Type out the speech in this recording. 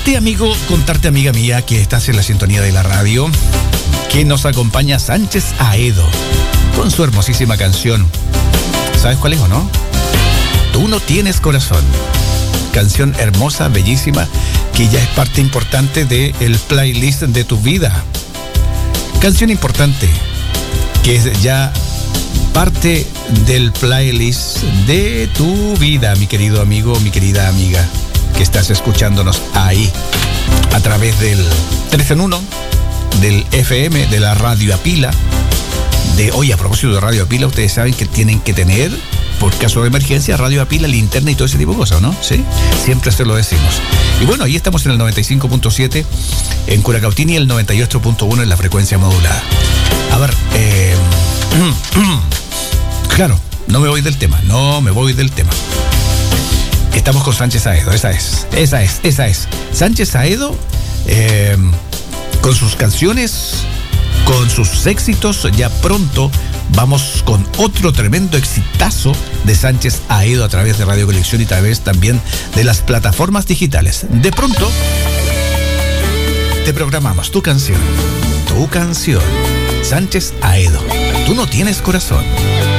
Contarte, amigo, contarte, amiga mía, que estás en la sintonía de la radio, que nos acompaña Sánchez Aedo con su hermosísima canción. ¿Sabes cuál es o no? Tú no tienes corazón. Canción hermosa, bellísima, que ya es parte importante del playlist de tu vida. Canción importante, que es ya parte del playlist de tu vida, mi querido amigo, mi querida amiga, que estás escuchándonos ahí, a través del 3 en 1, del FM, de la Radio A Pila. Hoy, a propósito de Radio A Pila, ustedes saben que tienen que tener, por caso de emergencia, Radio A Pila, linterna y todo ese tipo de cosas, ¿no? Sí, siempre se lo decimos. Y bueno, ahí estamos en el 95.7 en Curacautín y el 98.1 en la frecuencia modulada. A ver, claro, no me voy del tema. Estamos con Sánchez Aedo, esa es. Sánchez Aedo, con sus canciones, con sus éxitos. Ya pronto vamos con otro tremendo exitazo de Sánchez Aedo a través de Radio Conexión y a través también de las plataformas digitales. De pronto te programamos tu canción. Sánchez Aedo, Tú no tienes corazón.